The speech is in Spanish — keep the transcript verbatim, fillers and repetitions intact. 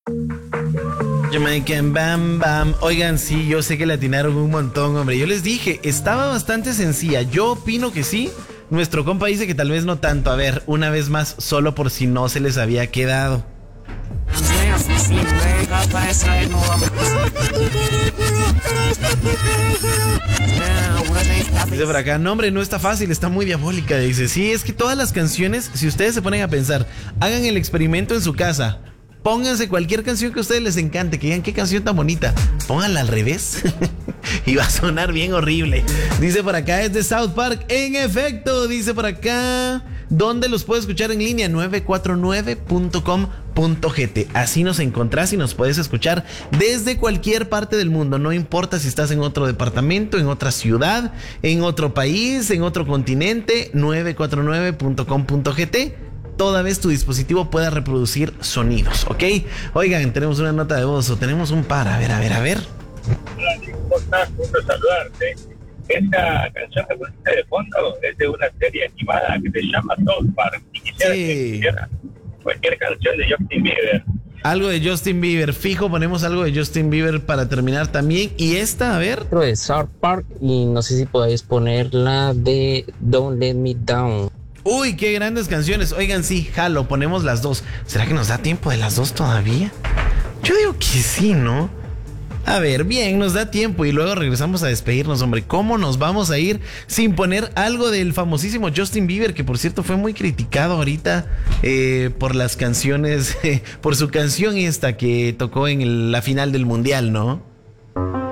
Jamaican Bam Bam. Oigan, sí, yo sé que le atinaron un montón, hombre. Yo les dije, estaba bastante sencilla. Yo opino que sí. Nuestro compa dice que tal vez no tanto. A ver, una vez más, solo por si no se les había quedado. Dice por acá, no hombre, no está fácil, está muy diabólica. Dice, sí, es que todas las canciones, si ustedes se ponen a pensar, hagan el experimento en su casa. Pónganse cualquier canción que a ustedes les encante, que digan qué canción tan bonita. Pónganla al revés y va a sonar bien horrible. Dice por acá, es de South Park. En efecto, dice por acá, ¿dónde los puedo escuchar en línea? nueve cuatro nueve punto com punto gt. Así nos encontrás y nos puedes escuchar desde cualquier parte del mundo. No importa si estás en otro departamento, en otra ciudad, en otro país, en otro continente. nueve cuatro nueve punto com punto gt. Toda vez tu dispositivo pueda reproducir sonidos, ¿ok? Oigan, tenemos una nota de voz o tenemos un par. A ver, a ver, a ver. Hola, ¿cómo estás? Gusto saludarte. Esta canción que pusiste de fondo es de una serie animada que se llama South Park. Y quisiera Sí. que pusiera cualquier canción de Justin Bieber. Algo de Justin Bieber. Fijo, ponemos algo de Justin Bieber para terminar también. Y esta, a ver. De South Park, y no sé si podéis poner la de Don't Let Me Down. Uy, qué grandes canciones. Oigan, sí, jalo, ponemos las dos. ¿Será que nos da tiempo de las dos todavía? Yo digo que sí, ¿no? A ver, bien, nos da tiempo y luego regresamos a despedirnos, hombre. ¿Cómo nos vamos a ir sin poner algo del famosísimo Justin Bieber, que por cierto fue muy criticado ahorita eh, por las canciones, eh, por su canción esta que tocó en el- la final del Mundial, ¿no?